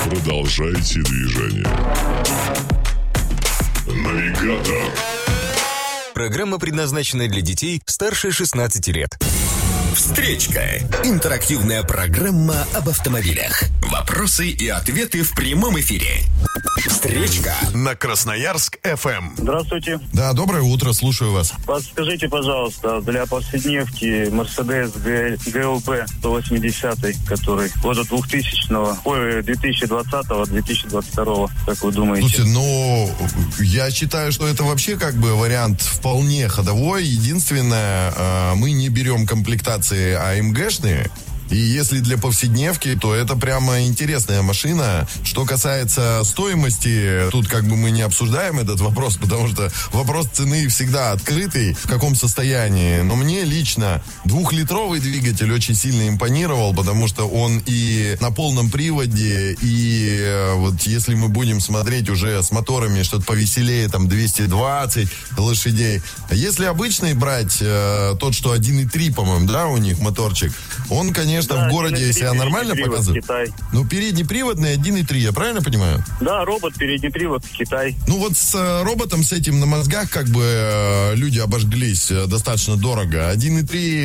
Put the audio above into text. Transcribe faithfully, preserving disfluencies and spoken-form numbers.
Продолжайте движение. Навигатор. Программа предназначена для детей старше шестнадцати лет. Встречка. Интерактивная программа об автомобилях. Вопросы и ответы в прямом эфире. Встречка на Красноярск эф эм. Здравствуйте. Да, доброе утро, слушаю вас. Подскажите, пожалуйста, для повседневки Mercedes джи эл пи сто восемьдесят, который года двухтысячного, ой, две тысячи двадцатого - две тысячи двадцать второго, как вы думаете? Слушайте, ну, я считаю, что это вообще как бы вариант вполне ходовой. Единственное, мы не берем комплектации а эм гэшные. И если для повседневки, то это прямо интересная машина. Что касается стоимости, тут как бы мы не обсуждаем этот вопрос, потому что вопрос цены всегда открытый, в каком состоянии. Но мне лично двухлитровый двигатель очень сильно импонировал, потому что он и на полном приводе, и вот если мы будем смотреть уже с моторами что-то повеселее, там двести двадцать лошадей. Если обычный брать, э, тот, что один и три, по-моему, да, у них моторчик, он, конечно, Конечно, да, в городе себя нормально показывает. Китай. Ну, переднеприводный один и три, я правильно понимаю? Да, робот, передний привод, Китай. Ну, вот с э, роботом, с этим на мозгах, как бы, э, люди обожглись э, достаточно дорого. один и три